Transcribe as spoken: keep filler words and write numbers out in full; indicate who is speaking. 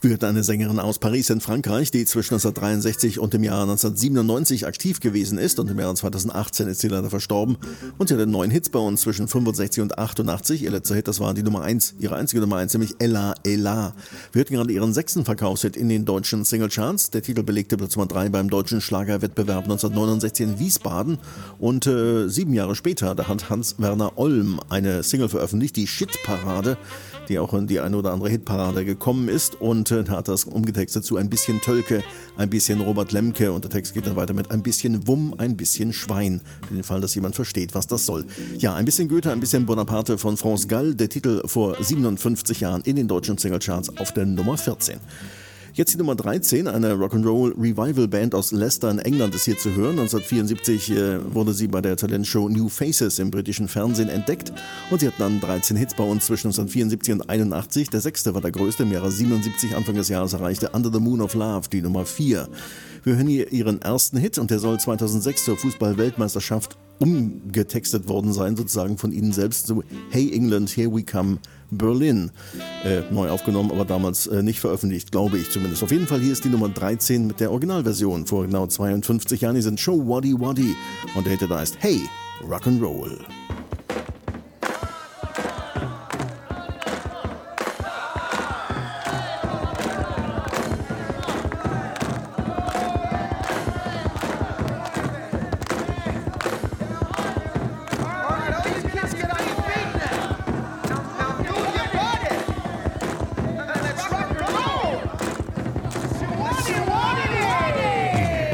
Speaker 1: Wir hatten eine Sängerin aus Paris in Frankreich, die zwischen neunzehnhundertdreiundsechzig und dem Jahr neunzehnhundertsiebenundneunzig aktiv gewesen ist, und im Jahr zweitausendachtzehn ist sie leider verstorben. Und sie hatte neun Hits bei uns zwischen fünfundsechzig und achtundachtzig. Ihr letzter Hit, das war die Nummer eins, ihre einzige Nummer eins, nämlich Ella Ella. Wir hatten gerade ihren sechsten Verkaufshit in den deutschen Singlecharts. Der Titel belegte Platz Nummer drei beim deutschen Schlagerwettbewerb neunzehnhundertneunundsechzig in Wiesbaden. Und äh, sieben Jahre später, da hat Hans-Werner Olm eine Single veröffentlicht, die Shit-Parade, die auch in die eine oder andere Hitparade gekommen ist, und äh, da hat das umgetextet zu ein bisschen Tölke, ein bisschen Robert Lemke, und der Text geht dann weiter mit ein bisschen Wumm, ein bisschen Schwein, für den Fall, dass jemand versteht, was das soll. Ja, ein bisschen Goethe, ein bisschen Bonaparte von France Gall, der Titel vor siebenundfünfzig Jahren in den deutschen Singlecharts auf der Nummer vierzehn. Jetzt die Nummer dreizehn, eine Rock'n'Roll-Revival-Band aus Leicester in England ist hier zu hören. neunzehnhundertvierundsiebzig äh, wurde sie bei der Talentshow New Faces im britischen Fernsehen entdeckt, und sie hatten dann dreizehn Hits bei uns zwischen neunzehnhundertvierundsiebzig und einundachtzig. Der sechste war der größte, im Jahre siebenundsiebzig, Anfang des Jahres erreichte Under the Moon of Love die Nummer vier. Wir hören hier ihren ersten Hit, und der soll zweitausendsechs zur Fußball-Weltmeisterschaft umgetextet worden sein, sozusagen von ihnen selbst, so Hey England, here we come, Berlin. Äh, neu aufgenommen, aber damals äh, nicht veröffentlicht, glaube ich zumindest. Auf jeden Fall, hier ist die Nummer dreizehn mit der Originalversion vor genau zweiundfünfzig Jahren. Die sind Show Waddy Waddy, und der Hit, der heißt Hey, Rock'n'Roll.